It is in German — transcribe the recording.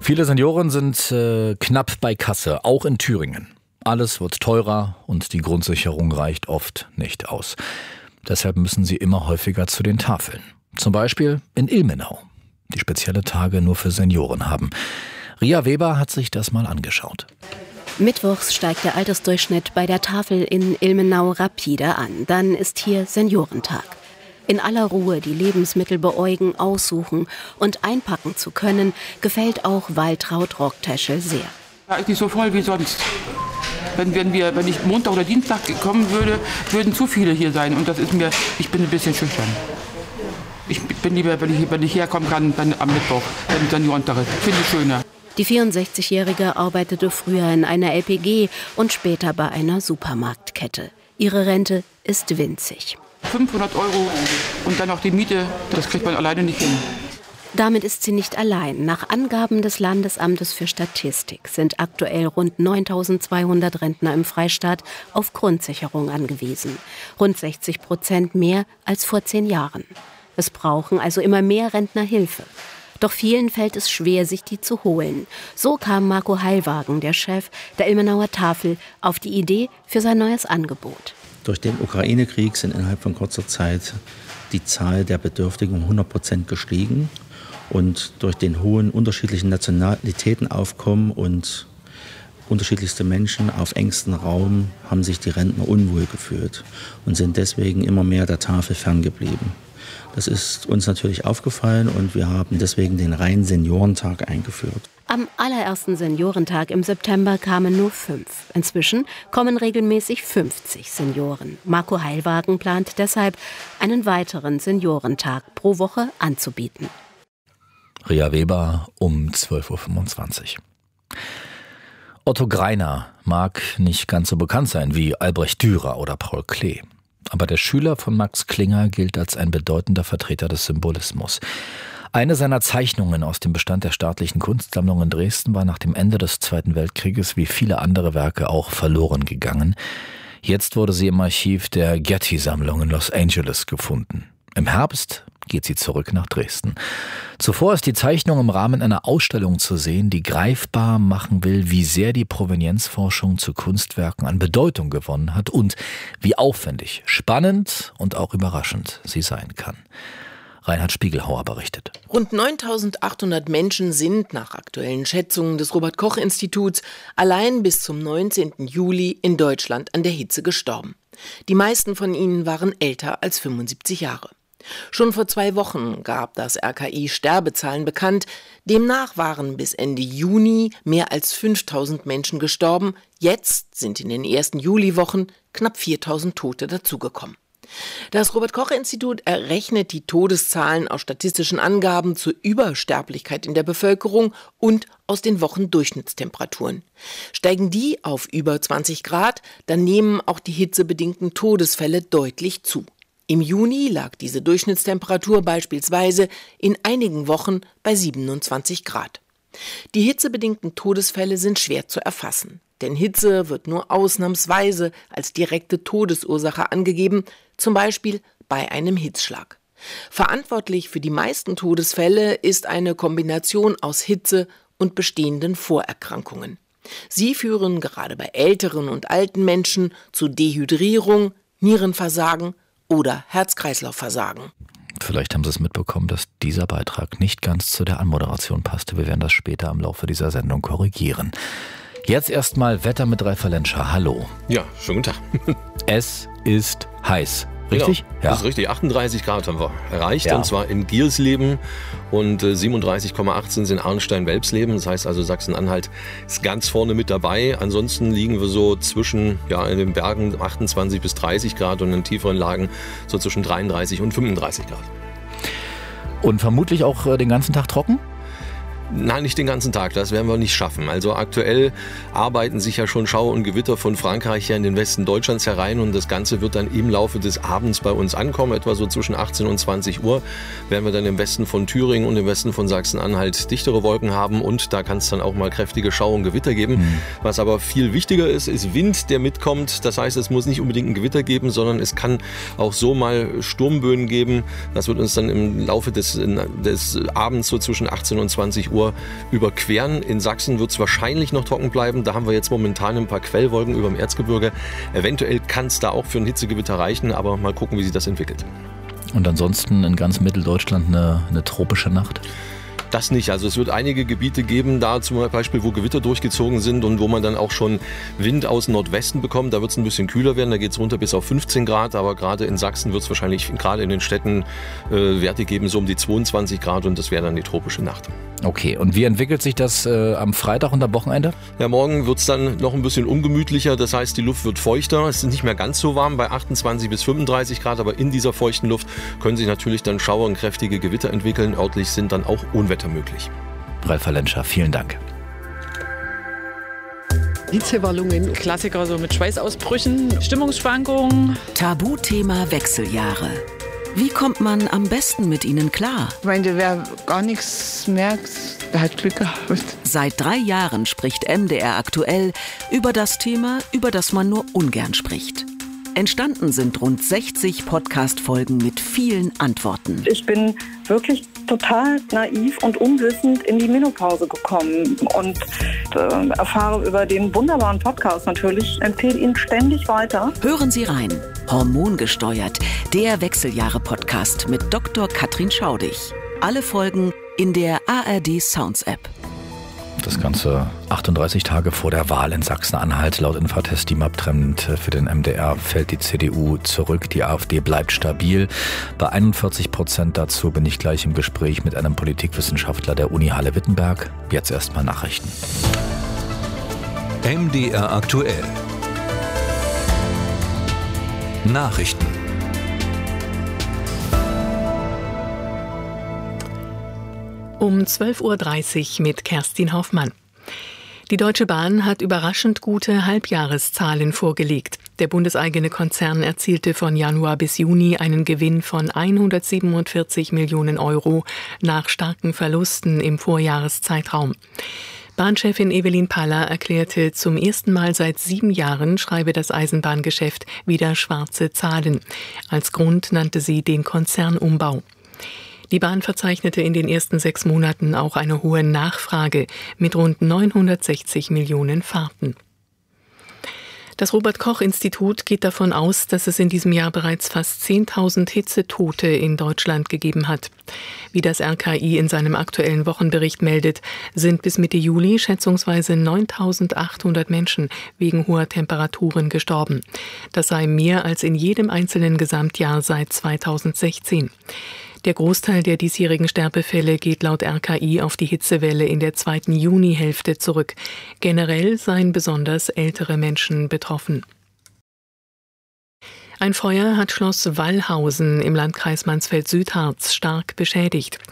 Viele Senioren sind knapp bei Kasse, auch in Thüringen. Alles wird teurer und die Grundsicherung reicht oft nicht aus. Deshalb müssen sie immer häufiger zu den Tafeln. Zum Beispiel in Ilmenau, die spezielle Tage nur für Senioren haben. Ria Weber hat sich das mal angeschaut. Mittwochs steigt der Altersdurchschnitt bei der Tafel in Ilmenau rapide an. Dann ist hier Seniorentag. In aller Ruhe die Lebensmittel beäugen, aussuchen und einpacken zu können, gefällt auch Waltraud Rockteschel sehr. Ja, ist nicht so voll wie sonst. Wenn ich Montag oder Dienstag kommen würde, würden zu viele hier sein. Und ich bin ein bisschen schüchtern. Ich bin lieber, wenn ich herkommen kann, dann am Mittwoch, dann Seniorentag. Finde ich schöner. Die 64-Jährige arbeitete früher in einer LPG und später bei einer Supermarktkette. Ihre Rente ist winzig. 500 € und dann noch die Miete, das kriegt man alleine nicht hin. Damit ist sie nicht allein. Nach Angaben des Landesamtes für Statistik sind aktuell rund 9.200 Rentner im Freistaat auf Grundsicherung angewiesen. Rund 60% mehr als vor 10 Jahren. Es brauchen also immer mehr Rentner Hilfe. Doch vielen fällt es schwer, sich die zu holen. So kam Marco Heilwagen, der Chef der Ilmenauer Tafel, auf die Idee für sein neues Angebot. Durch den Ukraine-Krieg sind innerhalb von kurzer Zeit die Zahl der Bedürftigen um 100% gestiegen. Und durch den hohen unterschiedlichen Nationalitätenaufkommen und unterschiedlichste Menschen auf engstem Raum haben sich die Rentner unwohl gefühlt und sind deswegen immer mehr der Tafel ferngeblieben. Das ist uns natürlich aufgefallen und wir haben deswegen den reinen Seniorentag eingeführt. Am allerersten Seniorentag im September kamen nur 5. Inzwischen kommen regelmäßig 50 Senioren. Marco Heilwagen plant deshalb, einen weiteren Seniorentag pro Woche anzubieten. Ria Weber um 12.25 Uhr. Otto Greiner mag nicht ganz so bekannt sein wie Albrecht Dürer oder Paul Klee. Aber der Schüler von Max Klinger gilt als ein bedeutender Vertreter des Symbolismus. Eine seiner Zeichnungen aus dem Bestand der Staatlichen Kunstsammlung in Dresden war nach dem Ende des Zweiten Weltkrieges wie viele andere Werke auch verloren gegangen. Jetzt wurde sie im Archiv der Getty-Sammlung in Los Angeles gefunden. Im Herbst geht sie zurück nach Dresden. Zuvor ist die Zeichnung im Rahmen einer Ausstellung zu sehen, die greifbar machen will, wie sehr die Provenienzforschung zu Kunstwerken an Bedeutung gewonnen hat und wie aufwendig, spannend und auch überraschend sie sein kann. Reinhard Spiegelhauer berichtet. Rund 9.800 Menschen sind nach aktuellen Schätzungen des Robert-Koch-Instituts allein bis zum 19. Juli in Deutschland an der Hitze gestorben. Die meisten von ihnen waren älter als 75 Jahre. Schon vor 2 Wochen gab das RKI Sterbezahlen bekannt. Demnach waren bis Ende Juni mehr als 5.000 Menschen gestorben. Jetzt sind in den ersten Juliwochen knapp 4.000 Tote dazugekommen. Das Robert-Koch-Institut errechnet die Todeszahlen aus statistischen Angaben zur Übersterblichkeit in der Bevölkerung und aus den Wochendurchschnittstemperaturen. Steigen die auf über 20 Grad, dann nehmen auch die hitzebedingten Todesfälle deutlich zu. Im Juni lag diese Durchschnittstemperatur beispielsweise in einigen Wochen bei 27 Grad. Die hitzebedingten Todesfälle sind schwer zu erfassen, denn Hitze wird nur ausnahmsweise als direkte Todesursache angegeben, zum Beispiel bei einem Hitzschlag. Verantwortlich für die meisten Todesfälle ist eine Kombination aus Hitze und bestehenden Vorerkrankungen. Sie führen gerade bei älteren und alten Menschen zu Dehydrierung, Nierenversagen oder Herz-Kreislauf-Versagen. Vielleicht haben Sie es mitbekommen, dass dieser Beitrag nicht ganz zu der Anmoderation passte. Wir werden das später im Laufe dieser Sendung korrigieren. Jetzt erstmal Wetter mit Ralf Lenscher. Hallo. Ja, schönen guten Tag. Es ist heiß. Richtig? Genau, ja. Das ist richtig. 38 Grad haben wir erreicht, Ja. und zwar in Giersleben, und 37,8 sind es in Arnstein-Welpsleben. Das heißt also, Sachsen-Anhalt ist ganz vorne mit dabei. Ansonsten liegen wir so zwischen, in den Bergen 28 bis 30 Grad und in tieferen Lagen so zwischen 33 und 35 Grad. Und vermutlich auch den ganzen Tag trocken? Nein, nicht den ganzen Tag, das werden wir nicht schaffen. Also aktuell arbeiten sich ja schon Schauer und Gewitter von Frankreich ja in den Westen Deutschlands herein, und das Ganze wird dann im Laufe des Abends bei uns ankommen. Etwa so zwischen 18 und 20 Uhr werden wir dann im Westen von Thüringen und im Westen von Sachsen-Anhalt dichtere Wolken haben, und da kann es dann auch mal kräftige Schauer und Gewitter geben. Was aber viel wichtiger ist, ist Wind, der mitkommt. Das heißt, es muss nicht unbedingt ein Gewitter geben, sondern es kann auch so mal Sturmböen geben. Das wird uns dann im Laufe des Abends so zwischen 18 und 20 Uhr Uhr überqueren. In Sachsen wird es wahrscheinlich noch trocken bleiben. Da haben wir jetzt momentan ein paar Quellwolken über dem Erzgebirge. Eventuell kann es da auch für ein Hitzegewitter reichen, aber mal gucken, wie sich das entwickelt. Und ansonsten in ganz Mitteldeutschland eine tropische Nacht? Das nicht. Also es wird einige Gebiete geben, da zum Beispiel, wo Gewitter durchgezogen sind und wo man dann auch schon Wind aus Nordwesten bekommt. Da wird es ein bisschen kühler werden, da geht es runter bis auf 15 Grad. Aber gerade in Sachsen wird es wahrscheinlich gerade in den Städten Werte geben, so um die 22 Grad und das wäre dann die tropische Nacht. Okay, und wie entwickelt sich das am Freitag und am Wochenende? Ja, morgen wird es dann noch ein bisschen ungemütlicher. Das heißt, die Luft wird feuchter. Es ist nicht mehr ganz so warm bei 28 bis 35 Grad. Aber in dieser feuchten Luft können sich natürlich dann Schauer und kräftige Gewitter entwickeln. Örtlich sind dann auch Unwetter möglich. Ralf Valenscha, vielen Dank. Hitzewallungen, Klassiker so mit Schweißausbrüchen, Stimmungsschwankungen. Tabuthema Wechseljahre. Wie kommt man am besten mit ihnen klar? Ich meine, wer gar nichts merkt, der hat Glück gehabt. Seit 3 Jahren spricht MDR aktuell über das Thema, über das man nur ungern spricht. Entstanden sind rund 60 Podcast-Folgen mit vielen Antworten. Ich bin wirklich total naiv und unwissend in die Menopause gekommen und erfahre über den wunderbaren Podcast natürlich, empfehle ihn ständig weiter. Hören Sie rein. Hormongesteuert, der Wechseljahre-Podcast mit Dr. Katrin Schaudig. Alle Folgen in der ARD Sounds App. Das Ganze 38 Tage vor der Wahl in Sachsen-Anhalt. Laut Infratest DIMAP-Trend für den MDR fällt die CDU zurück. Die AfD bleibt stabil. Bei 41%. Dazu bin ich gleich im Gespräch mit einem Politikwissenschaftler der Uni Halle-Wittenberg. Jetzt erstmal Nachrichten. MDR aktuell. Nachrichten. Um 12.30 Uhr mit Kerstin Hoffmann. Die Deutsche Bahn hat überraschend gute Halbjahreszahlen vorgelegt. Der bundeseigene Konzern erzielte von Januar bis Juni einen Gewinn von 147 Millionen Euro nach starken Verlusten im Vorjahreszeitraum. Bahnchefin Evelyn Paller erklärte, zum ersten Mal seit 7 Jahren schreibe das Eisenbahngeschäft wieder schwarze Zahlen. Als Grund nannte sie den Konzernumbau. Die Bahn verzeichnete in den ersten 6 Monaten auch eine hohe Nachfrage mit rund 960 Millionen Fahrten. Das Robert-Koch-Institut geht davon aus, dass es in diesem Jahr bereits fast 10.000 Hitzetote in Deutschland gegeben hat. Wie das RKI in seinem aktuellen Wochenbericht meldet, sind bis Mitte Juli schätzungsweise 9.800 Menschen wegen hoher Temperaturen gestorben. Das sei mehr als in jedem einzelnen Gesamtjahr seit 2016. Der Großteil der diesjährigen Sterbefälle geht laut RKI auf die Hitzewelle in der 2. Junihälfte zurück. Generell seien besonders ältere Menschen betroffen. Ein Feuer hat Schloss Wallhausen im Landkreis Mansfeld-Südharz stark beschädigt.